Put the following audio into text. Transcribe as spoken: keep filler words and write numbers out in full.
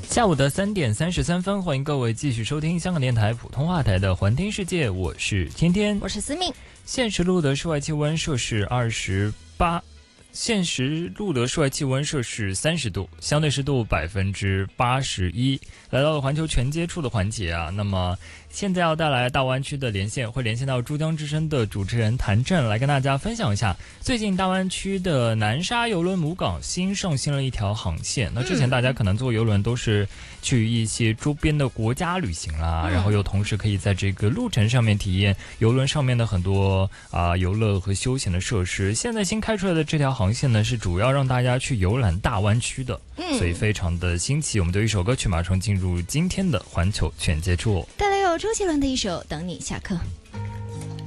下午的三点三十三分，欢迎各位继续收听香港电台普通话台的环听世界，我是天天， 我是思敏。 现实录的室外气温摄氏二十八，现实录的室外气温摄氏三十度，相对湿度百分之八十一。来到了环球全接触的环节啊，那么现在要带来大湾区的连线，会连线到珠江之声的主持人谭震，来跟大家分享一下最近大湾区的南沙邮轮母港新上线了一条航线。那之前大家可能坐邮轮都是去一些周边的国家旅行啦， 嗯、 然后又同时可以在这个路程上面体验邮轮上面的很多啊、呃、游乐和休闲的设施。现在新开出来的这条航线呢，是主要让大家去游览大湾区的， 嗯、 所以非常的新奇。我们就一首歌曲马上进入今天的环球全接触， 带来有周杰伦的一首《等你下课》。